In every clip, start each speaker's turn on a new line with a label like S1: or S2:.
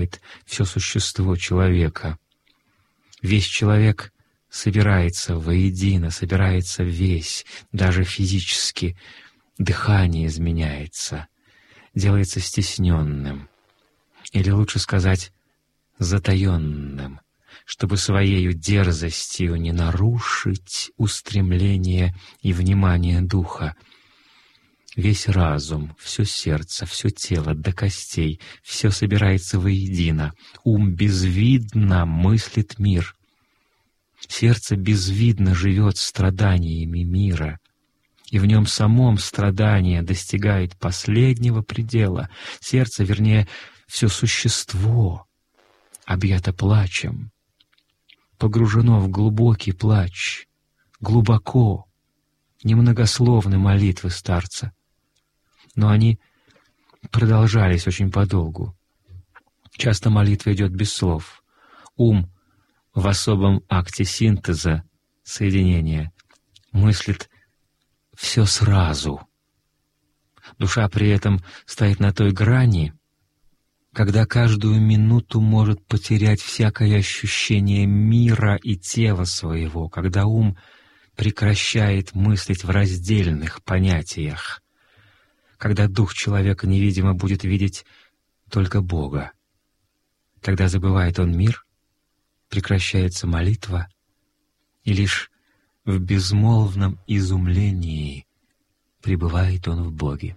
S1: все существо человека. Весь человек собирается воедино, собирается весь, даже физически. Дыхание изменяется, делается стесненным, или лучше сказать, затаенным, чтобы своею дерзостью не нарушить устремление и внимание духа. Весь разум, все сердце, все тело до костей, все собирается воедино. Ум безвидно мыслит мир. Сердце безвидно живет страданиями мира, и в нем самом страдание достигает последнего предела. Сердце, вернее, все существо, объято плачем, погружено в глубокий плач, глубоко, немногословны молитвы старца. Но они продолжались очень подолгу. Часто молитва идет без слов. Ум в особом акте синтеза, соединения, мыслит все сразу. Душа при этом стоит на той грани, когда каждую минуту может потерять всякое ощущение мира и тела своего, когда ум прекращает мыслить в раздельных понятиях, когда дух человека невидимо будет видеть только Бога. Тогда забывает он мир, прекращается молитва, и лишь в безмолвном изумлении пребывает он в Боге.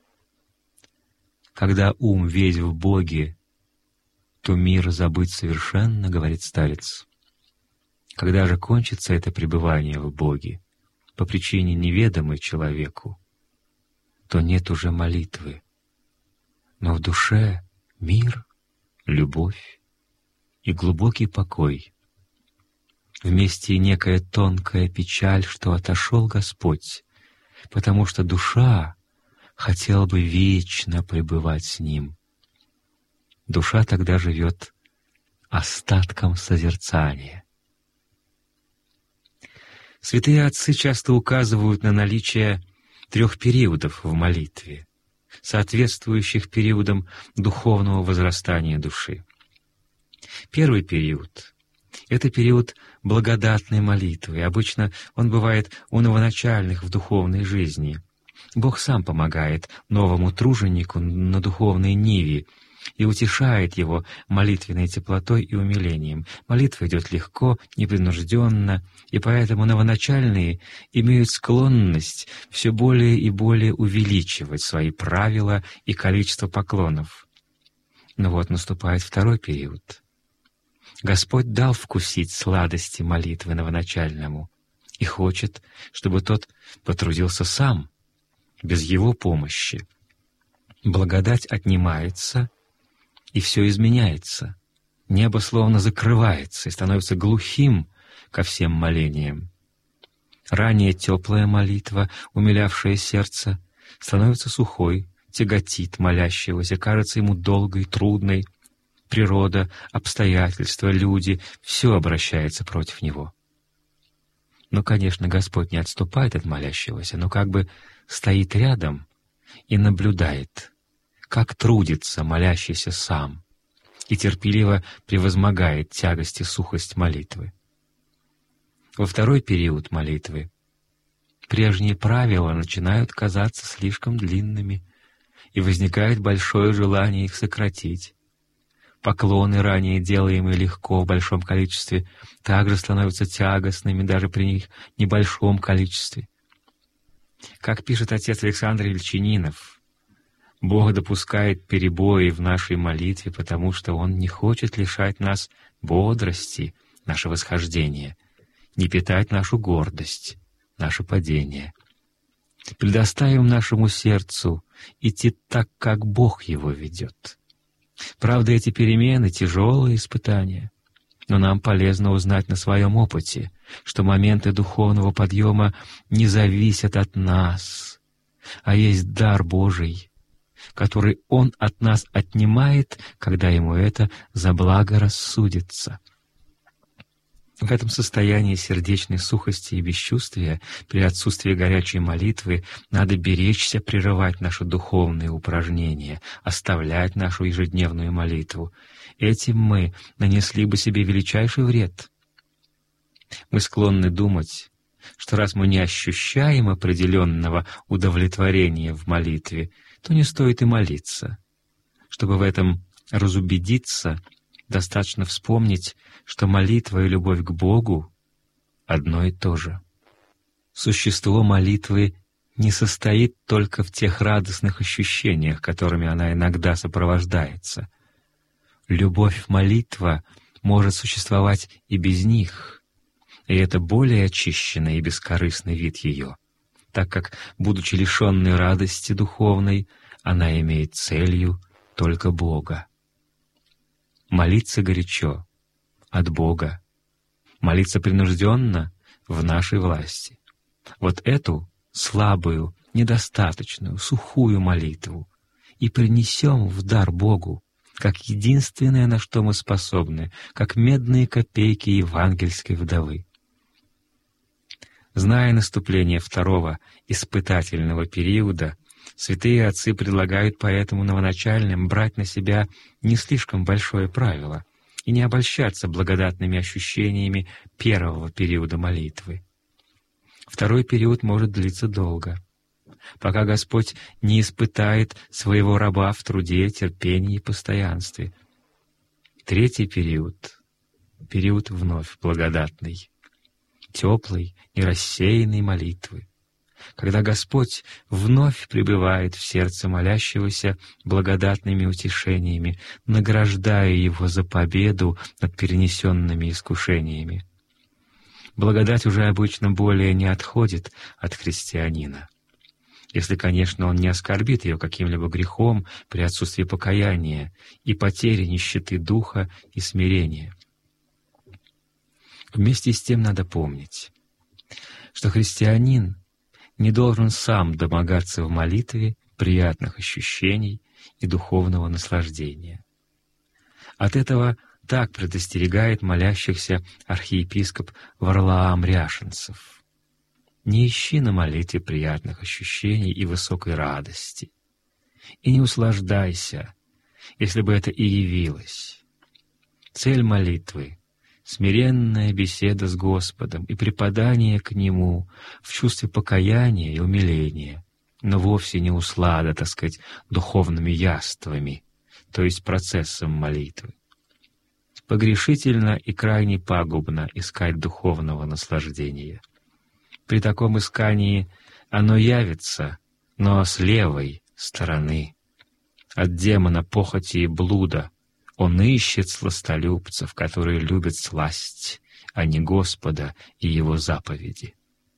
S1: Когда ум весь в Боге, то мир забыть совершенно, говорит старец. Когда же кончится это пребывание в Боге по причине неведомой человеку, то нет уже молитвы, но в душе мир, любовь и глубокий покой. Вместе и некая тонкая печаль, что отошел Господь, потому что душа хотела бы вечно пребывать с Ним. Душа тогда живет остатком созерцания. Святые отцы часто указывают на наличие 3 периодов в молитве, соответствующих периодам духовного возрастания души. Первый период — это период благодатной молитвы, и обычно он бывает у новоначальных в духовной жизни. Бог сам помогает новому труженику на духовной ниве и утешает его молитвенной теплотой и умилением. Молитва идет легко, непринужденно, и поэтому новоначальные имеют склонность все более и более увеличивать свои правила и количество поклонов. Но вот наступает второй период. Господь дал вкусить сладости молитвы новоначальному и хочет, чтобы тот потрудился сам, без его помощи. Благодать отнимается, и все изменяется. Небо словно закрывается и становится глухим ко всем молениям. Ранее теплая молитва, умилявшая сердце, становится сухой, тяготит молящегося, кажется ему долгой, трудной. Природа, обстоятельства, люди — все обращается против него. Но, конечно, Господь не отступает от молящегося, но как бы стоит рядом и наблюдает, как трудится молящийся сам, и терпеливо превозмогает тягость и сухость молитвы. Во второй период молитвы прежние правила начинают казаться слишком длинными, и возникает большое желание их сократить. Поклоны, ранее делаемые легко в большом количестве, также становятся тягостными даже при них небольшом количестве. Как пишет отец Александр Ельчининов, Бог допускает перебои в нашей молитве, потому что Он не хочет лишать нас бодрости, наше восхождение, не питать нашу гордость, наше падение. Предоставим нашему сердцу идти так, как Бог его ведет. Правда, эти перемены — тяжелые испытания, но нам полезно узнать на своем опыте, что моменты духовного подъема не зависят от нас, а есть дар Божий, который Он от нас отнимает, когда Ему это за благо рассудится. В этом состоянии сердечной сухости и бесчувствия, при отсутствии горячей молитвы, надо беречься прерывать наши духовные упражнения, оставлять нашу ежедневную молитву. Этим мы нанесли бы себе величайший вред. Мы склонны думать, что раз мы не ощущаем определенного удовлетворения в молитве, то не стоит и молиться. Чтобы в этом разубедиться, достаточно вспомнить, что молитва и любовь к Богу — одно и то же. Существо молитвы не состоит только в тех радостных ощущениях, которыми она иногда сопровождается. Любовь-молитва может существовать и без них, и это более очищенный и бескорыстный вид ее, так как, будучи лишенной радости духовной, она имеет целью только Бога. Молиться горячо от Бога, молиться принужденно в нашей власти. Вот эту слабую, недостаточную, сухую молитву и принесем в дар Богу, как единственное, на что мы способны, как медные копейки евангельской вдовы. Зная наступление второго испытательного периода, святые отцы предлагают поэтому новоначальным брать на себя не слишком большое правило и не обольщаться благодатными ощущениями первого периода молитвы. Второй период может длиться долго, пока Господь не испытает своего раба в труде, терпении и постоянстве. Третий период — период вновь благодатный, теплой и рассеянной молитвы, когда Господь вновь пребывает в сердце молящегося благодатными утешениями, награждая его за победу над перенесенными искушениями. Благодать уже обычно более не отходит от христианина, если, конечно, он не оскорбит ее каким-либо грехом при отсутствии покаяния и потере нищеты духа и смирения. Вместе с тем надо помнить, что христианин не должен сам домогаться в молитве приятных ощущений и духовного наслаждения. От этого так предостерегает молящихся архиепископ Варлаам Ряшенцев. «Не ищи на молитве приятных ощущений и высокой радости, и не услаждайся, если бы это и явилось. Цель молитвы — смиренная беседа с Господом и припадание к Нему в чувстве покаяния и умиления, но вовсе не услада, так сказать, духовными яствами, то есть процессом молитвы. Погрешительно и крайне пагубно искать духовного наслаждения. При таком искании оно явится, но с левой стороны, от демона похоти и блуда. Он ищет сластолюбцев, которые любят сласть, а не Господа и Его заповеди».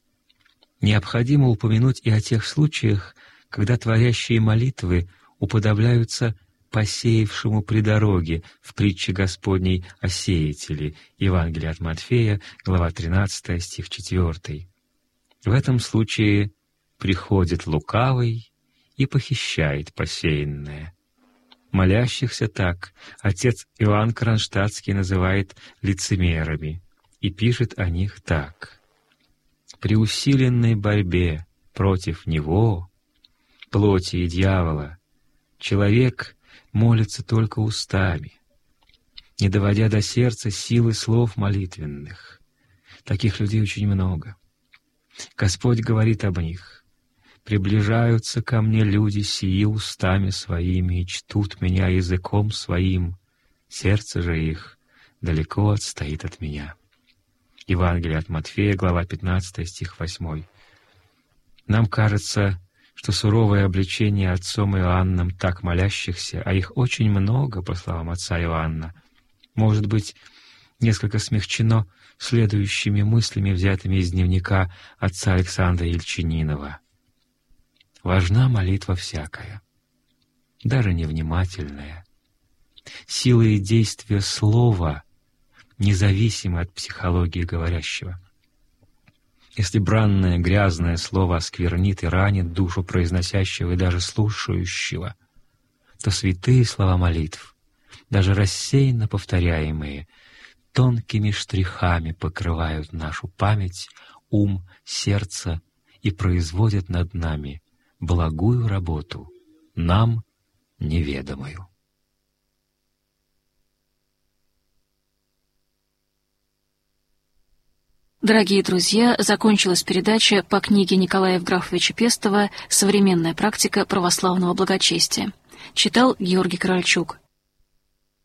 S1: Необходимо упомянуть и о тех случаях, когда творящие молитвы уподобляются посеявшему при дороге в притче Господней о сеятеле, Евангелие от Матфея, глава 13, стих 4. В этом случае приходит лукавый и похищает посеянное. Молящихся так отец Иоанн Кронштадтский называет лицемерами и пишет о них так: «При усиленной борьбе против него, плоти и дьявола, человек молится только устами, не доводя до сердца силы слов молитвенных. Таких людей очень много. Господь говорит об них: «Приближаются ко мне люди сии устами своими и чтут меня языком своим, сердце же их далеко отстоит от меня». Евангелие от Матфея, глава 15, стих 8. Нам кажется, что суровое обличение отцом Иоанном так молящихся, а их очень много, по словам отца Иоанна, может быть несколько смягчено следующими мыслями, взятыми из дневника отца Александра Ельчининова. Важна молитва всякая, даже невнимательная. Сила и действие слова независимы от психологии говорящего. Если бранное, грязное слово осквернит и ранит душу произносящего и даже слушающего, то святые слова молитв, даже рассеянно повторяемые, тонкими штрихами покрывают нашу память, ум, сердце и производят над нами благую работу, нам неведомую.
S2: Дорогие друзья, закончилась передача по книге Николая Евграфовича Пестова «Современная практика православного благочестия». Читал Георгий Корольчук.